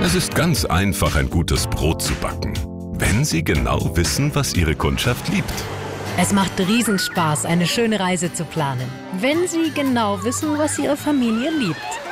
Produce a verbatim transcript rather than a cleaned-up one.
Es ist ganz einfach, ein gutes Brot zu backen, wenn Sie genau wissen, was Ihre Kundschaft liebt. Es macht Riesenspaß, eine schöne Reise zu planen, wenn Sie genau wissen, was Ihre Familie liebt.